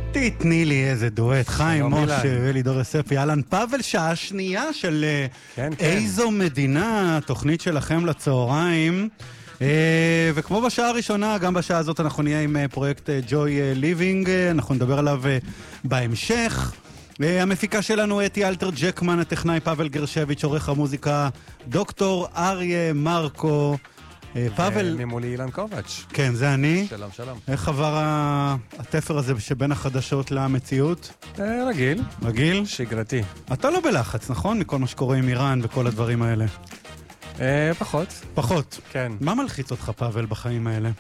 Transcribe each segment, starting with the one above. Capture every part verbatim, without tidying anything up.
תתני לי איזה דואט, חיים משה אילן. ולידור יוסף, יאלן פאבל, שעה שנייה של אה, כן, כן. איזו מדינה, תוכנית שלכם לצהריים. אה, וכמו בשעה הראשונה, גם בשעה הזאת אנחנו נהיה עם אה, פרויקט אה, Joy Living, אה, אנחנו נדבר עליו אה, בהמשך. אה, המפיקה שלנו אתי אלתר ג'קמן, הטכנאי פאבל גרשביץ', עורך המוזיקה דוקטור אריה מרקו. אה, פאבל... ממולי אילן קובץ'. כן, זה אני. שלום, שלום. איך עבר ה- התפר הזה שבין החדשות למציאות? אה, רגיל. רגיל? שגרתי. אתה לא בלחץ, נכון? מכל מה שקורה עם איראן וכל הדברים האלה. אה, פחות. פחות. כן. מה מלחיץ אותך, פאבל, בחיים האלה?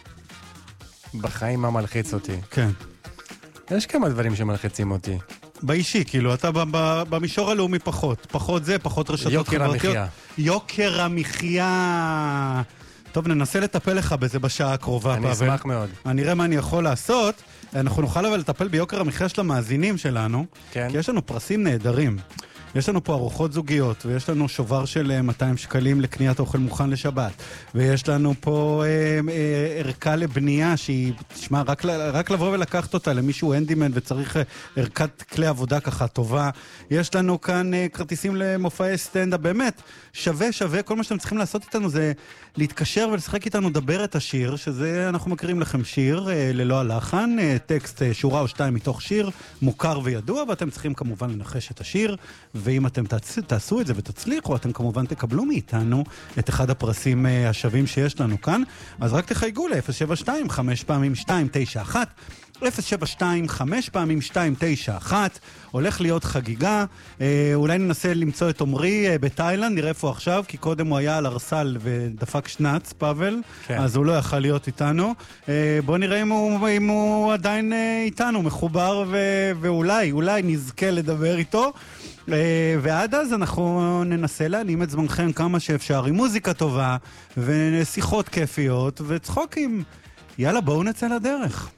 בחיים מה מלחיץ אותי. כן. יש כמה דברים שמלחיצים אותי. באישי, כאילו, אתה ב- ב- במישור הלאומי פחות. פחות זה, פחות רשתות יוקר חברתיות. המחיה. יוקר המחיה. טוב, ננסה לטפל לך בזה בשעה הקרובה, פאבל. אני אשמח מאוד. אני אראה מה אני יכול לעשות. אנחנו נוכל אבל לטפל ביוקר המחיה של המאזינים שלנו. כן. כי יש לנו פרסים נהדרים. יש לנו פה ארוחות זוגיות, ויש לנו שובר של אה, מאתיים שקלים לקניית אוכל מוכן לשבת. ויש לנו פה אה, אה, ערכה לבנייה שהיא, תשמע, רק, ל- רק לבוא ולקחת אותה למישהו הנדימן וצריך אה, ערכת כלי עבודה ככה טובה. יש לנו כאן אה, כרטיסים למופעי סטנדאפ, באמת, שווה שווה, כל מה שאתם צריכים לעשות איתנו זה להתקשר ולשחק איתנו דבר את השיר, שזה אנחנו מכירים לכם שיר אה, ללא הלחן, אה, טקסט אה, שורה או שתיים מתוך שיר, מוכר וידוע, ואתם צריכים כמובן לנחש את השיר, ואם אתם תעשו, תעשו את זה ותצליחו, אתם כמובן תקבלו מאיתנו את אחד הפרסים אה, השווים שיש לנו כאן, אז רק תחייגו ל-אפס שבע שתיים חמש פעמים שתיים תשע אחת, אפס שבע שתיים חמש פעמים שתיים תשע אחת, הולך להיות חגיגה, אה, אולי ננסה למצוא את עומרי אה, בתאילנד, נראה איפה עכשיו, כי קודם הוא היה על ארסל ודפק שנץ, פאבל, כן. אז הוא לא יכל להיות איתנו. אה, בוא נראה אם הוא, אם הוא עדיין אה, איתנו, מחובר, ו- ואולי, אולי נזכה לדבר איתו. אה, ועד אז אנחנו ננסה להעלים את זמנכם כמה שאפשר, עם מוזיקה טובה, ושיחות כיפיות, וצחוקים. יאללה, בואו נצא לדרך.